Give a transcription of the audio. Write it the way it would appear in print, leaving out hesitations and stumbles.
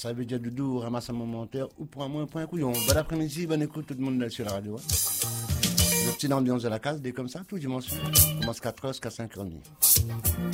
ça veut dire Doudou, ramasse mon monteur ou prends-moi un couillon. Bon après-midi, bonne écoute tout le monde sur la radio. Le petit ambiance de la case, dès comme ça, tout dimanche. Commence 4h jusqu'à 5h30.